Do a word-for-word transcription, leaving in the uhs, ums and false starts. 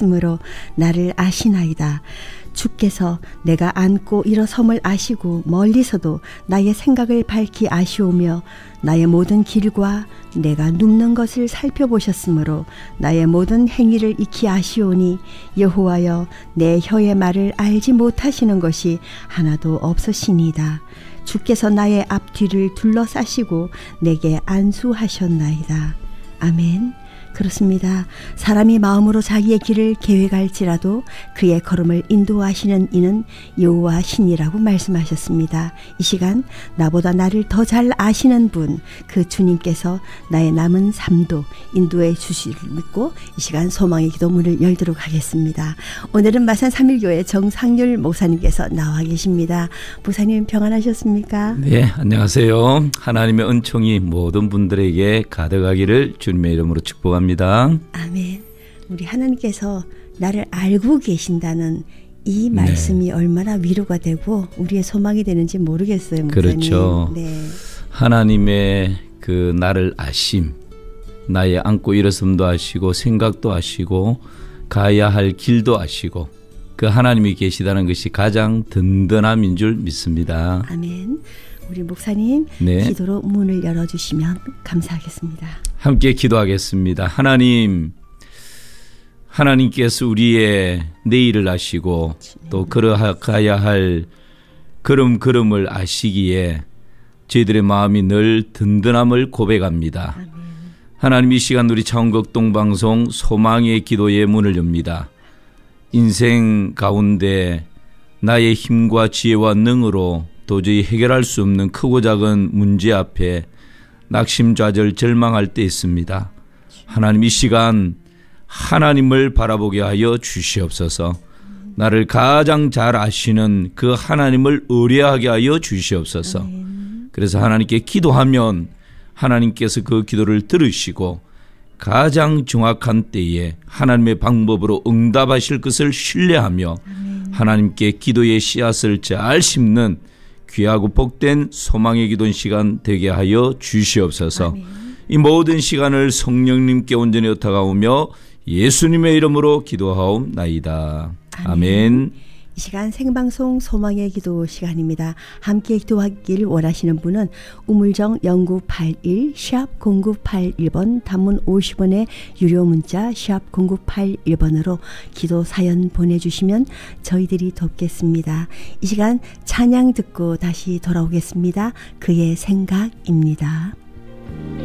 보셨으므로 나를 아시나이다. 주께서 내가 앉고 일어섬을 아시고 멀리서도 나의 생각을 밝히 아시오며 나의 모든 길과 내가 눕는 것을 살펴보셨으므로 나의 모든 행위를 익히 아시오니 여호와여 내 혀의 말을 알지 못하시는 것이 하나도 없으시니이다. 주께서 나의 앞뒤를 둘러싸시고 내게 안수하셨나이다. 아멘. 그렇습니다. 사람이 마음으로 자기의 길을 계획할지라도 그의 걸음을 인도하시는 이는 여호와 신이라고 말씀하셨습니다. 이 시간 나보다 나를 더 잘 아시는 분, 그 주님께서 나의 남은 삶도 인도해 주실 믿고 이 시간 소망의 기도 문을 열도록 하겠습니다. 오늘은 마산 삼일교회 정상률 목사님께서 나와 계십니다. 목사님 평안하셨습니까? 네, 안녕하세요. 하나님의 은총이 모든 분들에게 가득하기를 주님의 이름으로 축복합니다. 아멘. 우리 하나님께서 나를 알고 계신다는 이 말씀이 네. 얼마나 위로가 되고 우리의 소망이 되는지 모르겠어요, 목사님. 그렇죠. 네. 하나님의 그 나를 아심, 나의 앉고 일어섬도 아시고 생각도 아시고 가야 할 길도 아시고 그 하나님이 계시다는 것이 가장 든든함인 줄 믿습니다. 아멘. 우리 목사님 네. 기도로 문을 열어주시면 감사하겠습니다. 함께 기도하겠습니다. 하나님, 하나님께서 우리의 내일을 아시고 또 걸어가야 할 걸음걸음을 아시기에 저희들의 마음이 늘 든든함을 고백합니다. 아멘. 하나님, 이 시간 우리 차원극동방송 소망의 기도의 문을 엽니다. 인생 가운데 나의 힘과 지혜와 능으로 도저히 해결할 수 없는 크고 작은 문제 앞에 낙심좌절 절망할 때 있습니다. 하나님, 이 시간 하나님을 바라보게 하여 주시옵소서. 나를 가장 잘 아시는 그 하나님을 의뢰하게 하여 주시옵소서. 그래서 하나님께 기도하면 하나님께서 그 기도를 들으시고 가장 정확한 때에 하나님의 방법으로 응답하실 것을 신뢰하며 하나님께 기도의 씨앗을 잘 심는 귀하고 복된 소망의 기도인 시간 되게 하여 주시옵소서. 아멘. 이 모든 시간을 성령님께 온전히 엇타가오며 예수님의 이름으로 기도하옵나이다. 아멘. 아멘. 이 시간 생방송 소망의 기도 시간입니다. 함께 기도하길 원하시는 분은 우물정 영구팔일 샵 공구팔일 번 단문 오십 원의 유료 문자 샵 공구팔일 번으로 기도 사연 보내주시면 저희들이 돕겠습니다. 이 시간 찬양 듣고 다시 돌아오겠습니다. 그의 생각입니다.